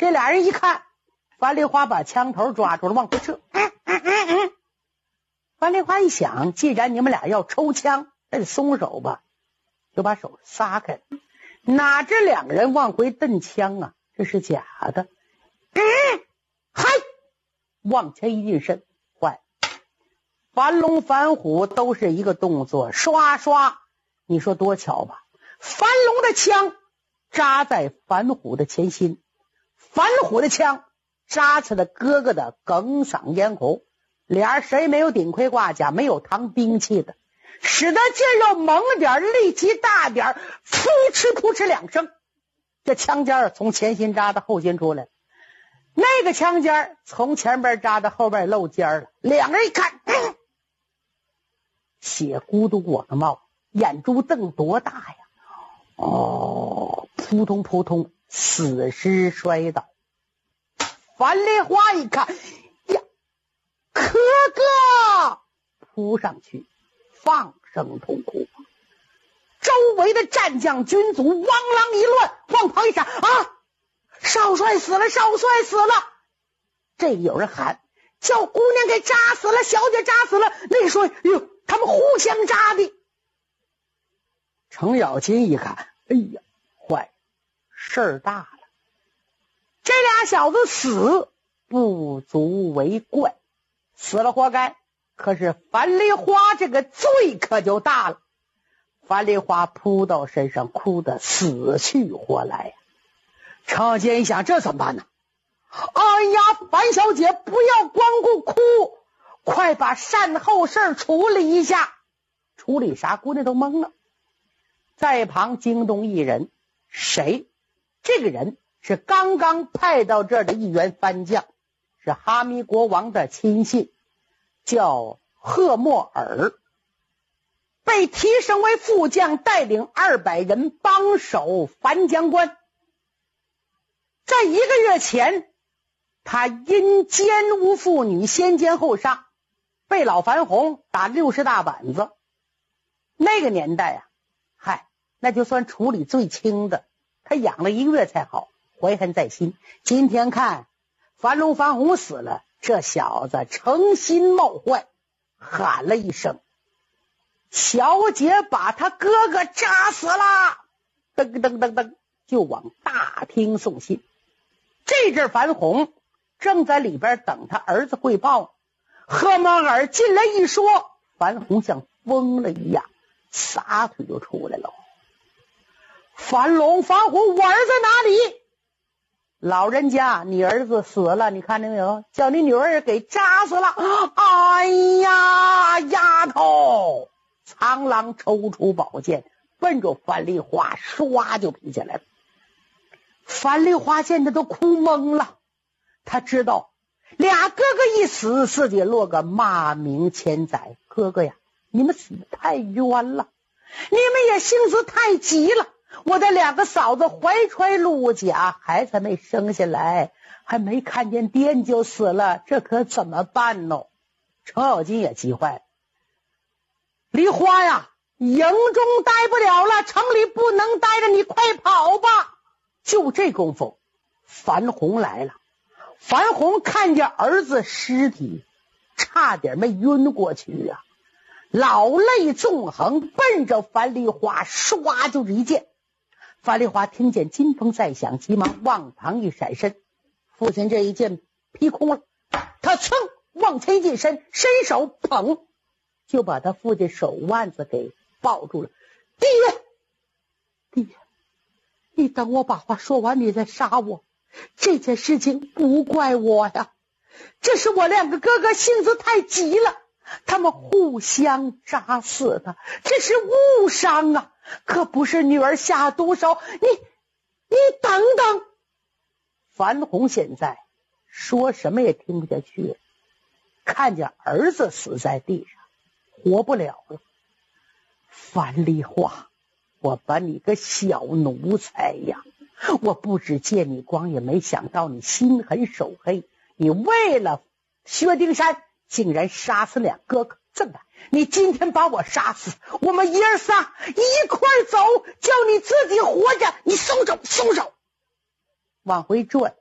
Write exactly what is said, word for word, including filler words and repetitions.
这俩人一看，樊梨花把枪头抓住了，往回撤。嗯嗯嗯嗯。樊梨花一想，既然你们俩要抽枪，那得松手吧，就把手撒开了。哪知两个人往回蹬枪啊，这是假的。嗯，嗨，往前一近身，坏。樊龙樊虎都是一个动作，刷刷，你说多巧吧？樊龙的枪扎在樊虎的前心，樊虎的枪扎起了哥哥的哽嗓咽喉，俩人谁没有顶盔挂甲，没有扛兵器的，使得劲要猛点，力气大点，噗嗤噗嗤两声，这枪尖从前心扎到后心出来，那个枪尖从前边扎到后边露尖了。两人一看，嗯、血咕嘟往上冒，眼珠瞪多大呀！哦，扑通扑通，死尸摔倒。樊梨花一看，呀，哥哥，扑上去放声痛哭。周围的战将军卒汪啷一乱，往旁一闪，啊，少帅死了，少帅死了！这有人喊，叫姑娘给扎死了，小姐扎死了。那个说，哟，他们互相扎的。程咬金一看，哎呀，坏，事儿大了。这俩小子死不足为怪，死了活该。可是樊梨花这个罪可就大了。樊梨花扑到身上，哭得死去活来呀。程咬金一想，这怎么办呢？哎呀，樊小姐不要光顾哭，快把善后事处理一下。处理啥？姑娘都懵了。在旁惊动一人，谁？这个人是刚刚派到这儿的一员番将，是哈密国王的亲信，叫贺莫尔，被提升为副将，带领二百人帮守樊江关。在一个月前，他因奸污妇女，先奸后杀，被老樊洪打六十大板子。那个年代啊，嗨，那就算处理最轻的，他养了一个月才好，怀恨在心。今天看樊龙樊洪死了，这小子诚心冒坏，喊了一声，小姐把他哥哥扎死了，噔噔噔噔，就往大厅送信。这阵樊洪正在里边等他儿子汇报，贺莫尔进来一说，樊洪像疯了一样，撒腿就出来了。樊龙樊虎，我儿子哪里？老人家，你儿子死了，你看见没有？叫你女儿给扎死了。哎呀，丫头！苍狼抽出宝剑，奔着樊梨花唰就劈下来了。樊梨花现在都哭懵了，他知道俩哥哥一死，自己落个骂名千载。哥哥呀，你们死得太冤了，你们也性子太急了。我的两个嫂子怀揣陆甲，孩子没生下来，还没看见爹就死了，这可怎么办呢？程咬金也急坏了。梨花呀，营中待不了了，城里不能待着，你快跑吧。就这功夫，樊洪来了。樊洪看见儿子尸体，差点没晕过去啊，老泪纵横，奔着樊梨花唰就是一剑。樊梨花听见金风在响，急忙往旁一闪身，父亲这一剑劈空了，他噌往前一近身，伸手捧，就把他父亲手腕子给抱住了。爹，爹，你等我把话说完，你再杀我。这件事情不怪我呀，这是我两个哥哥性子太急了，他们互相扎死的，这是误伤啊，可不是女儿下毒手。你你等等。樊洪现在说什么也听不下去了，看见儿子死在地上，活不了了。樊梨花，我把你个小奴才呀，我不止借你光，也没想到你心狠手黑，你为了薛丁山竟然杀死两哥哥。这么办？你今天把我杀死，我们爷儿仨一块走，叫你自己活着。你松手，松手！往回转，